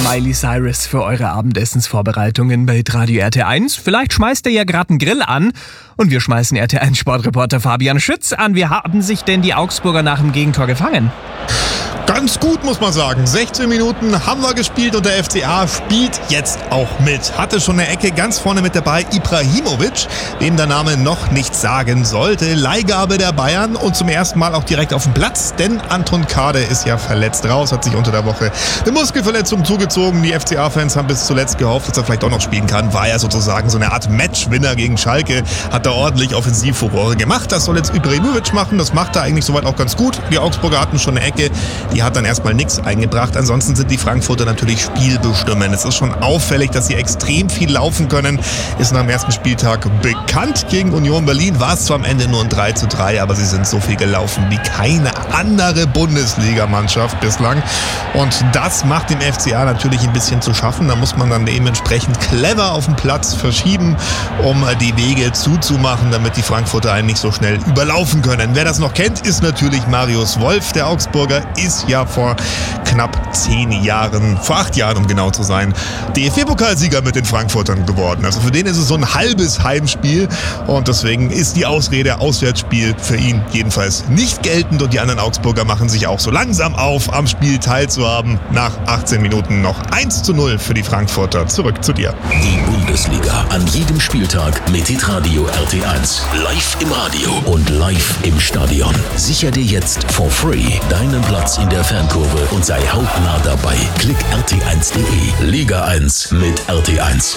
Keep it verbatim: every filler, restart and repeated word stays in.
Miley Cyrus für eure Abendessensvorbereitungen bei Radio R T eins. Vielleicht schmeißt ihr ja gerade einen Grill an und wir schmeißen R T eins Sportreporter Fabian Schütz an. Wie haben sich denn die Augsburger nach dem Gegentor gefangen? Ganz gut, muss man sagen. sechzehn Minuten haben wir gespielt und der F C A spielt jetzt auch mit. Hatte schon eine Ecke ganz vorne mit dabei Ibrahimovic, dem der Name noch nichts sagen sollte. Leihgabe der Bayern und zum ersten Mal auch direkt auf dem Platz, denn Anton Kade ist ja verletzt raus, hat sich unter der Woche eine Muskelverletzung zugezogen. Die F C A-Fans haben bis zuletzt gehofft, dass er vielleicht auch noch spielen kann. War ja sozusagen so eine Art Matchwinner gegen Schalke. Hat da ordentlich Offensivfurore gemacht. Das soll jetzt Ibrahimovic machen. Das macht er eigentlich soweit auch ganz gut. Die Augsburger hatten schon eine Ecke. Die hat dann erstmal nichts eingebracht. Ansonsten sind die Frankfurter natürlich spielbestimmend. Es ist schon auffällig, dass sie extrem viel laufen können. Ist nach dem ersten Spieltag bekannt. Gegen Union Berlin war es zwar am Ende nur ein drei zu drei, aber sie sind so viel gelaufen wie keine andere Bundesligamannschaft bislang. Und das macht dem F C A natürlich ein bisschen zu schaffen. Da muss man dann dementsprechend clever auf den Platz verschieben, um die Wege zuzumachen, damit die Frankfurter einen nicht so schnell überlaufen können. Wer das noch kennt, ist natürlich Marius Wolf. Der Augsburger ist ja vor knapp zehn Jahren, vor acht Jahren um genau zu sein, D F B-Pokalsieger mit den Frankfurtern geworden. Also für den ist es so ein halbes Heimspiel und deswegen ist die Ausrede Auswärtsspiel für ihn jedenfalls nicht geltend und die anderen Augsburger machen sich auch so langsam auf, am Spiel teilzuhaben. Nach achtzehn Minuten noch eins zu null für die Frankfurter. Zurück zu dir. Die Bundesliga an jedem Spieltag mit Hitradio R T eins. Live im Radio und live im Stadion. Sicher dir jetzt for free deinen Platz in der Fankurve und sei hautnah dabei. Klick R T eins punkt de. Liga eins mit R T eins.